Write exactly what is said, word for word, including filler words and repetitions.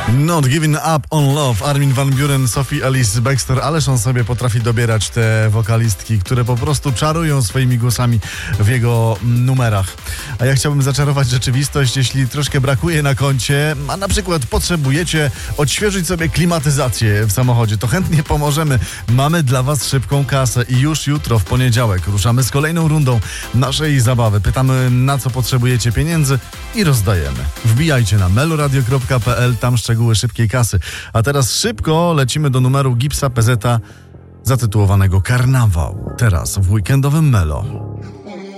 Not Giving Up on Love, Armin van Buuren, Sophie Alice Baxter, ależ on sobie potrafi dobierać te wokalistki, które po prostu czarują swoimi głosami w jego numerach. A ja chciałbym zaczarować rzeczywistość, jeśli troszkę brakuje na koncie, a na przykład potrzebujecie odświeżyć sobie klimatyzację w samochodzie, to chętnie pomożemy. Mamy dla was szybką kasę i już jutro w poniedziałek ruszamy z kolejną rundą naszej zabawy. Pytamy, na co potrzebujecie pieniędzy i rozdajemy. Wbijajcie na meloradio kropka pe el, tam szczegóły szybkiej kasy. A teraz szybko lecimy do numeru Gipsa P Z zatytułowanego Karnawał. Teraz w weekendowym Melo.